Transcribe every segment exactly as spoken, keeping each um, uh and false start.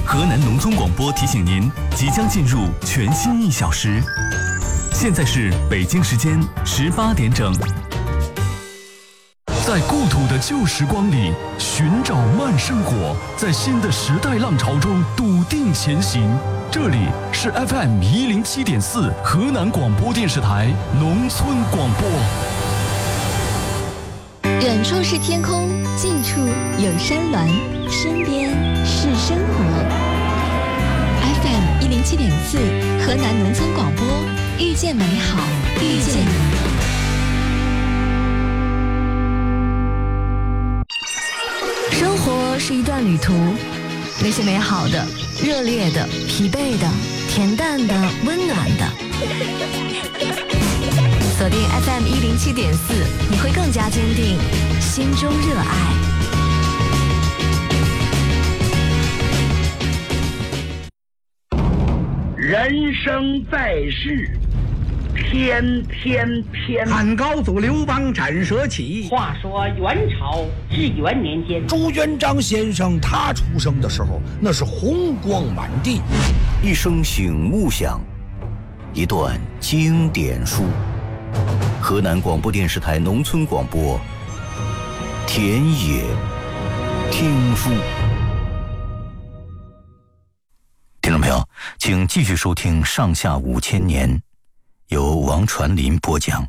河南农村广播提醒您，即将进入全新一小时。现在是北京时间十八点整。在故土的旧时光里寻找慢生活，在新的时代浪潮中笃定前行。这里是 F M 一零七点四河南广播电视台农村广播。 远处是天空，近处有山峦，身边是生活。F M 一零七点四河南农村广播，遇见美好，遇见你。生活是一段旅途，那些美好的、热烈的、疲惫的、恬淡的、温暖的。锁定 F M 一零七点四，你会更加坚定心中热爱。 人生在世，天天天。 汉高祖刘邦斩蛇起。 话说元朝至元年间， 朱元璋先生他出生的时候，那是红光满地。 一声醒目响，一段经典书。河南广播电视台农村广播，田野听书。听众朋友，请继续收听《上下五千年》，由王传林播讲。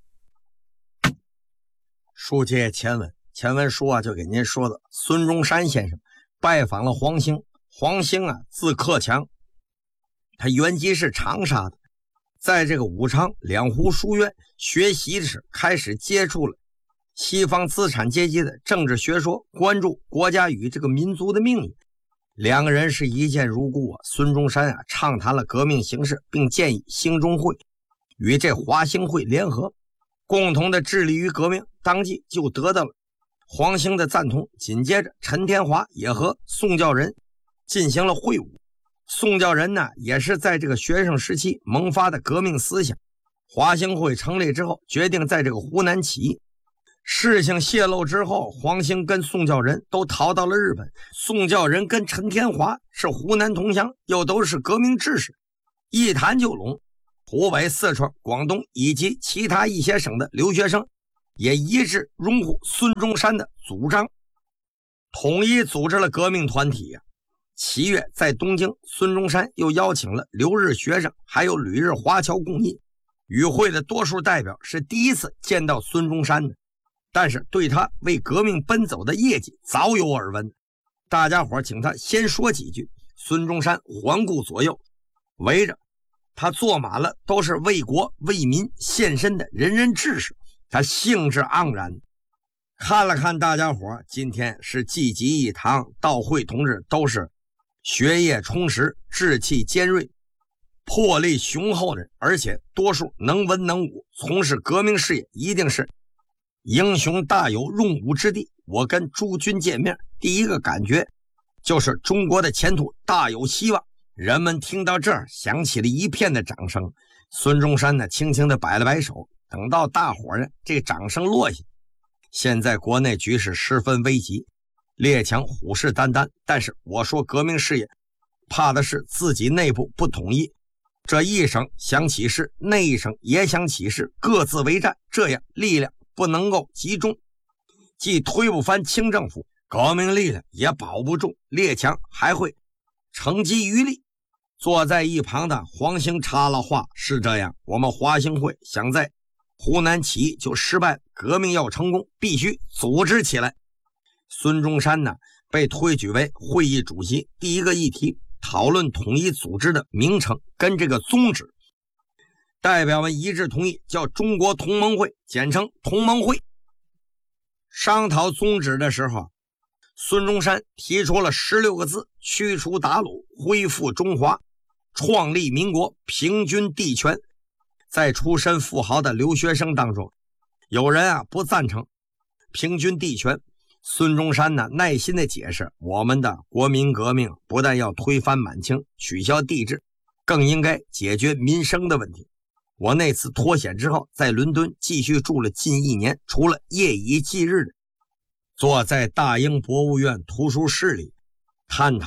书接前文，前文书啊就给您说的，孙中山先生拜访了黄兴。黄兴啊字克强，他原籍是长沙的，在这个武昌两湖书院学习时，开始接触了西方资产阶级的政治学说，关注国家与这个民族的命运。两个人是一见如故啊。孙中山啊畅谈了革命形势，并建议兴中会与这华兴会联合，共同的致力于革命，当即就得到了黄兴的赞同。紧接着陈天华也和宋教仁进行了会晤。宋教仁呢也是在这个学生时期萌发的革命思想。华兴会成立之后，决定在这个湖南起义。事情泄露之后，黄兴跟宋教仁都逃到了日本。宋教仁跟陈天华是湖南同乡，又都是革命志士，一谈就拢。湖北、四川、广东以及其他一些省的留学生也一致拥护孙中山的主张，统一组织了革命团体呀、啊。七月在东京，孙中山又邀请了留日学生还有旅日华侨共议。与会的多数代表是第一次见到孙中山的，但是对他为革命奔走的业绩早有耳闻。大家伙请他先说几句。孙中山环顾左右，围着他坐满了都是为国为民献身的仁人志士，他兴致盎然。看了看大家伙，今天是济济一堂，到会同志都是学业充实，志气坚锐，魄力雄厚的人，而且多数能文能武，从事革命事业一定是英雄大有用武之地。我跟诸君见面，第一个感觉就是中国的前途大有希望。人们听到这儿响起了一片的掌声。孙中山呢轻轻地摆了摆手，等到大伙呢这掌声落下。现在国内局势十分危急，列强虎视眈眈，但是我说革命事业怕的是自己内部不统一，这一省想起事，那一省也想起事，各自为战，这样力量不能够集中，既推不翻清政府，革命力量也保不住，列强还会乘机渔利。坐在一旁的黄兴插了话，是这样，我们华兴会想在湖南起义就失败，革命要成功必须组织起来。孙中山呢被推举为会议主席，第一个议题讨论统一组织的名称跟这个宗旨，代表们一致同意叫中国同盟会，简称同盟会。商讨宗旨的时候，孙中山提出了十六个字：驱除鞑虏，恢复中华，创立民国，平均地权。在出身富豪的留学生当中，有人啊不赞成平均地权。孙中山呢耐心的解释，我们的国民革命不但要推翻满清，取消帝制，更应该解决民生的问题。我那次脱险之后，在伦敦继续住了近一年，除了夜以继日的坐在大英博物院图书室里探讨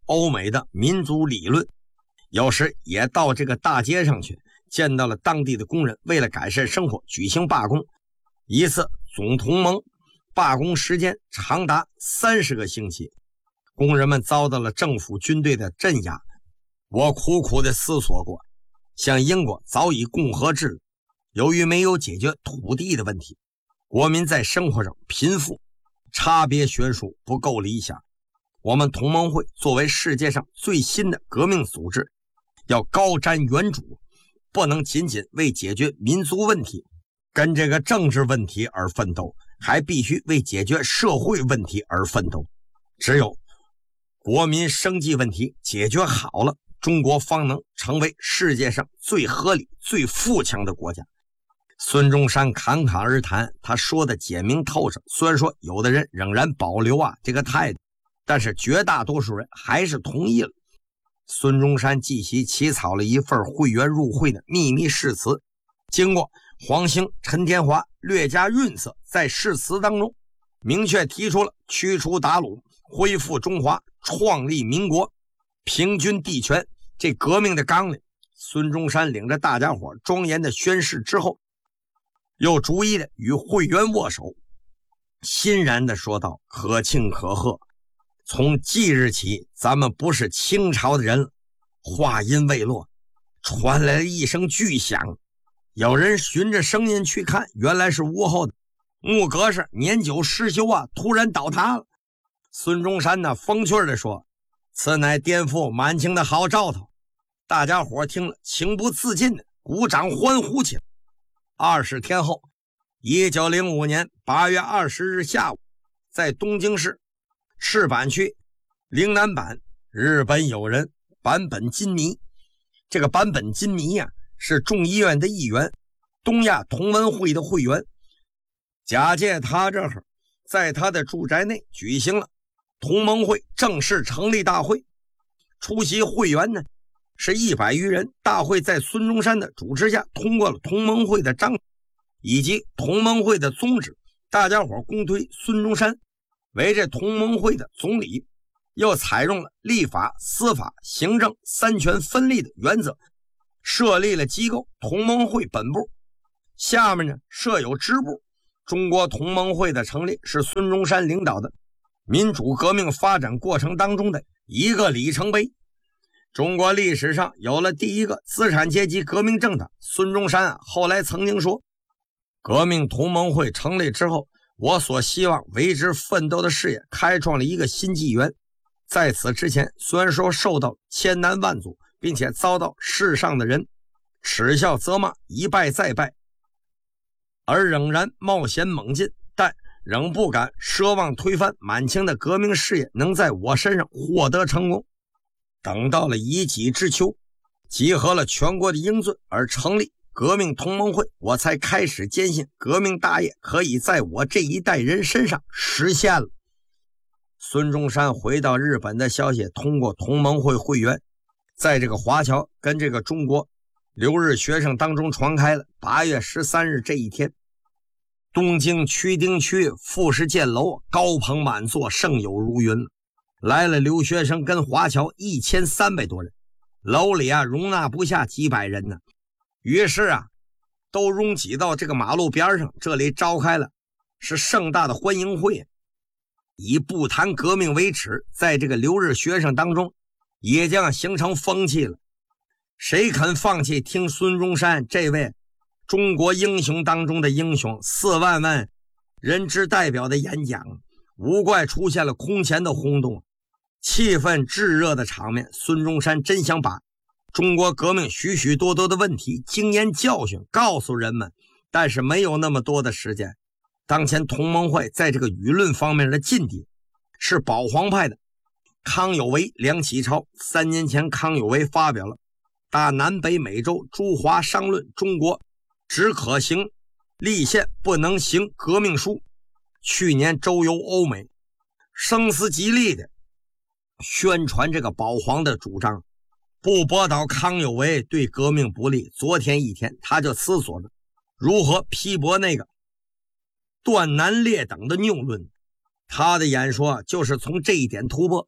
欧美的民族理论，有时也到这个大街上去，见到了当地的工人为了改善生活举行罢工。一次总同盟罢工时间长达三十个星期，工人们遭到了政府军队的镇压。我苦苦地思索过，像英国早已共和制，由于没有解决土地的问题，国民在生活上贫富差别悬殊，不够理想。我们同盟会作为世界上最新的革命组织，要高瞻远瞩，不能仅仅为解决民族问题跟这个政治问题而奋斗，还必须为解决社会问题而奋斗。只有国民生计问题解决好了，中国方能成为世界上最合理最富强的国家。孙中山侃侃而谈，他说的简明透彻，虽然说有的人仍然保留啊这个态度，但是绝大多数人还是同意了。孙中山继续起草了一份会员入会的秘密誓词，经过黄兴、陈天华略加润色，在誓词当中明确提出了驱除鞑虏、恢复中华、创立民国、平均地权这革命的纲领。孙中山领着大家伙庄严的宣誓之后，又逐一的与会员握手，欣然的说道：可庆可贺，从即日起咱们不是清朝的人了。话音未落，传来了一声巨响，有人循着声音去看，原来是屋后的木格式年久失修啊，突然倒塌了。孙中山呢风趣地说：此乃颠覆满清的好兆头。大家伙听了情不自禁的鼓掌欢呼起来。二十天后，一九零五年八月二十日下午，在东京市赤坂区陵南坂，日本友人坂本金弥，这个坂本金弥呀、啊、是众议院的议员，东亚同文会的会员。假借他这儿在他的住宅内举行了同盟会正式成立大会，出席会员呢是一百余人。大会在孙中山的主持下通过了同盟会的章以及同盟会的宗旨，大家伙公推孙中山为这同盟会的总理，又采用了立法、司法、行政三权分立的原则，设立了机构同盟会本部，下面呢设有支部。中国同盟会的成立是孙中山领导的民主革命发展过程当中的一个里程碑。中国历史上有了第一个资产阶级革命政党。孙中山啊，后来曾经说，革命同盟会成立之后，我所希望为之奋斗的事业开创了一个新纪元。在此之前，虽然说受到千难万阻，并且遭到世上的人耻笑责骂，一败再败，而仍然冒险猛进，但仍不敢奢望推翻满清的革命事业能在我身上获得成功。等到了一己之秋，集合了全国的英俊而成立革命同盟会，我才开始坚信革命大业可以在我这一代人身上实现了。孙中山回到日本的消息通过同盟会会员在这个华侨跟这个中国留日学生当中传开了。八月十三日这一天，东京曲町区富士见楼高朋满座，盛友如云，来了留学生跟华侨一千三百多人，楼里啊容纳不下几百人呢。于是啊都拥挤到这个马路边上，这里召开了是盛大的欢迎会。以不谈革命为耻，在这个留日学生当中也将形成风气了。谁肯放弃听孙中山这位中国英雄当中的英雄四万万人之代表的演讲，无怪出现了空前的轰动，气氛炙热的场面。孙中山真想把中国革命许许多多的问题经验教训告诉人们，但是没有那么多的时间。当前同盟会在这个舆论方面的境地是保皇派的康有为、梁启超。三年前康有为发表了《大南北美洲诸华商论中国只可行立宪不能行革命书》，去年周游欧美，声嘶力竭的宣传这个保皇的主张，不驳倒康有为对革命不利。昨天一天他就思索着如何批驳那个段南烈等的谬论，他的演说就是从这一点突破。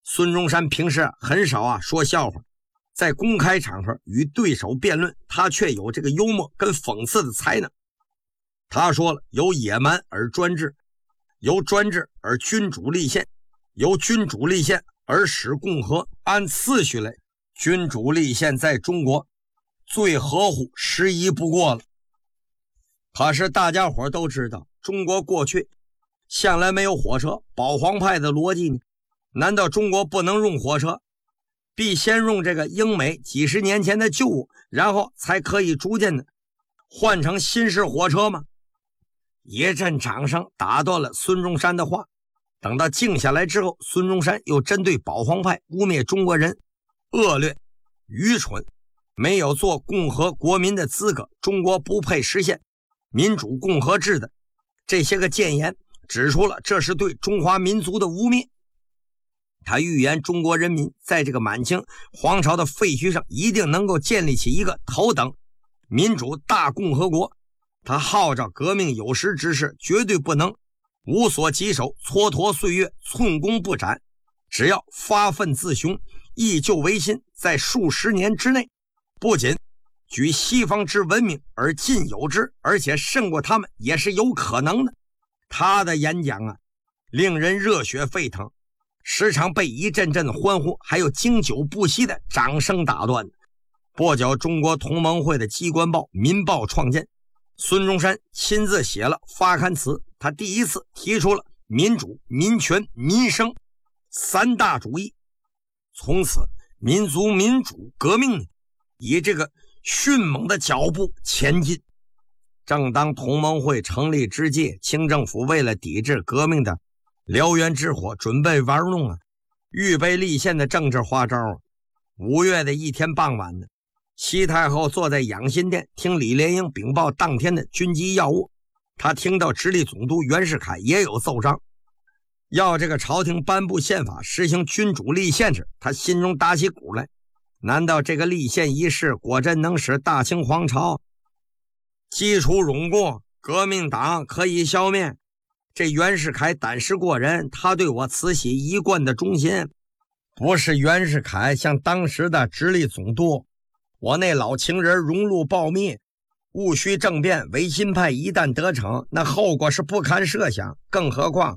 孙中山平时很少啊说笑话，在公开场合与对手辩论，他却有这个幽默跟讽刺的才能。他说了，由野蛮而专制，由专制而君主立宪，由君主立宪而使共和。按次序来，君主立宪在中国最合乎时宜不过了。可是大家伙都知道，中国过去向来没有火车，保皇派的逻辑呢？难道中国不能用火车，必先用这个英美几十年前的旧物，然后才可以逐渐的换成新式火车吗？一阵掌声打断了孙中山的话。等到静下来之后，孙中山又针对保皇派污蔑中国人恶劣、愚蠢，没有做共和国民的资格，中国不配实现民主共和制的这些个谏言，指出了这是对中华民族的污蔑。他预言中国人民在这个满清皇朝的废墟上一定能够建立起一个头等民主大共和国。他号召革命有识之士绝对不能无所棘手，蹉跎岁月，寸功不展，只要发愤自雄，以旧维新，在数十年之内不仅举西方之文明而尽有之，而且胜过他们也是有可能的。他的演讲啊，令人热血沸腾，时常被一阵阵欢呼还有经久不息的掌声打断。不久，中国同盟会的机关报《民报》创建，孙中山亲自写了发刊词，他第一次提出了民主、民权、民生三大主义。从此，民族民主革命以这个迅猛的脚步前进。正当同盟会成立之际，清政府为了抵制革命的燎原之火，准备玩弄啊，预备立宪的政治花招啊。五月的一天傍晚呢，西太后坐在养心殿听李莲英禀报当天的军机要务。他听到直隶总督袁世凯也有奏章，要这个朝廷颁布宪法，实行君主立宪制。他心中打起鼓来，难道这个立宪一事果真能使大清皇朝基础巩固，革命党可以消灭？这袁世凯胆识过人，他对我慈禧一贯的忠心。不是袁世凯像当时的直隶总督，我那老情人荣禄暴密，戊戌政变，维新派一旦得逞，那后果是不堪设想。更何况